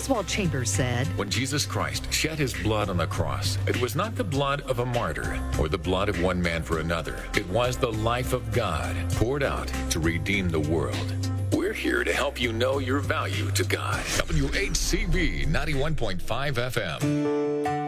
Oswald Chambers said, When Jesus Christ shed his blood on the cross, it was not the blood of a martyr or the blood of one man for another. It was the life of God poured out to redeem the world. We're here to help you know your value to God. WHCB 91.5 FM.